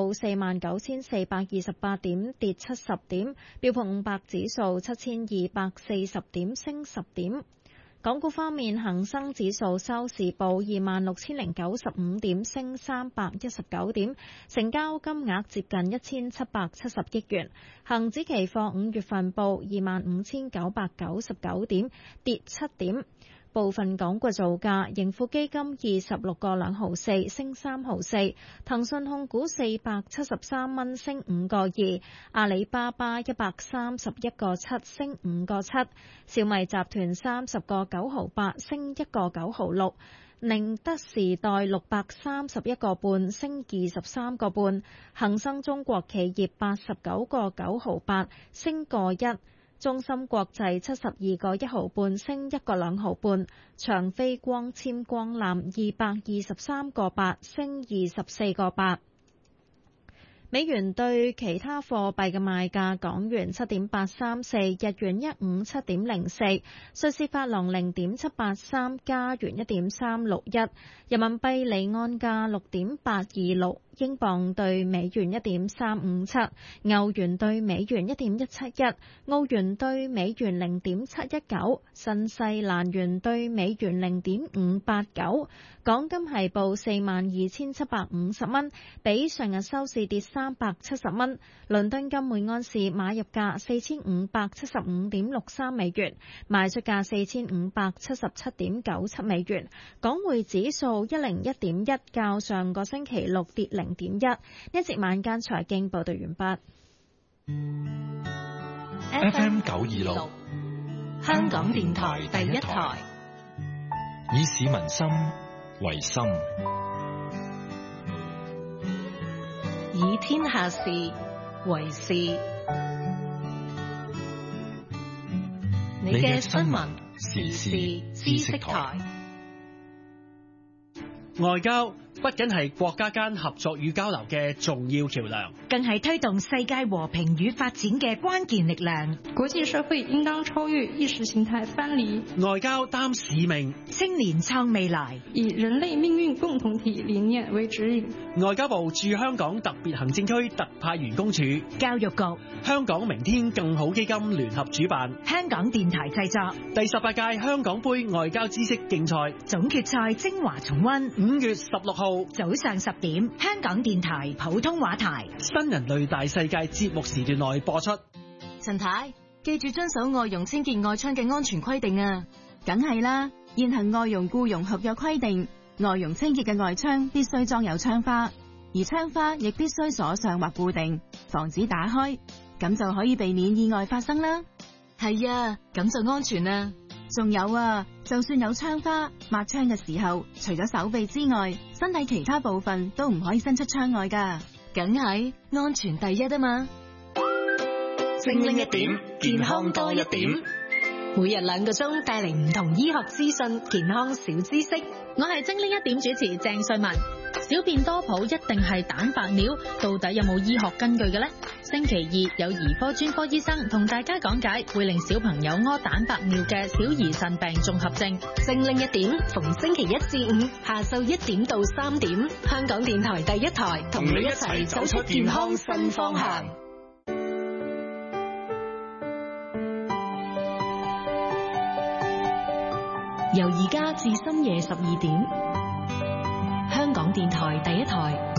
報49,428點，跌70點。標普500指數7,240點，升10點。港股方面，恒生指數收市報26,095點，升319點，成交金額接近1,770億元。恒指期貨5月份報25,999點，跌7點。部分港股造價，盈富基金26個2毫4，升3毫4；騰訊控股473蚊，升5個2；阿里巴巴131個7，升5個7；小米集團30個9毫8，升1個9毫6；寧德時代631個半，升23個半；恒生中國企業89個9毫8，升個1。中芯國際72個1毫半，升1個2毫半；長飛光纖光纜223個8，升24個8。美元對其他貨幣嘅賣價：港元7.834，日元157.04，瑞士法郎0.783，加元1.361，人民幣離岸價6.826。英鎊對美元1.357，歐元對美元1.171，澳元對美元0.719，新西蘭元對美元0.589。港金係報42,750蚊，比上日收市跌370蚊。倫敦金每安士買入價4,575.63美元，賣出價4,577.97美元。港匯指數101.1，較上個星期六跌0.1。一節晚間財經報道完畢。 FM 926， 香港電台第一台， 以市民心為心， 以天下事為事。你嘅新聞時事知識台。 外交不僅係國家間合作與交流嘅重要橋樑， 更係推動世界和平與發展嘅關鍵力量。 國際社會應當超越意識形態藩籬， 外交擔使命， 青年創未來， 以人類命運共同體理念為指引。 外交部駐香港特別行政區特派員公署、 教育局、 香港明天更好基金聯合主辦， 香港電台製作第18屆香港杯外交知識競賽總決賽精華重溫 ，5月16號早上10點，香港電台普通話台新人類大世界節目時段內播出。 陳太，記住遵守外傭清潔外窗嘅安全規定啊！ 梗係啦，現行外傭僱傭合約規定，外傭清潔嘅外窗必須裝有窗花，而窗花亦必須鎖上或固定，防止打開，咁就可以避免意外發生啦。 係啊，咁就安全啦。 仲有啊，就算有窗花，抹窗嘅時候，除咗手臂之外，身體其他部分都唔可以伸出窗外㗎。 梗係安全第一啊嘛！ 精靈一點，健康多一點。每日2個鐘帶嚟唔同醫學資訊、健康小知識。 我係精靈一點主持鄭瑞文。小便多泡一定係蛋白尿，到底有冇醫學根據嘅呢？星期2有兒科專科醫生同大家講解會令小朋友屙蛋白尿嘅小兒腎病綜合症。 精靈一點，逢星期1至5下晝1點到3點，香港電台第一台同你一齊走出健康新方向。 由而家至深夜12點，香港電台第一台。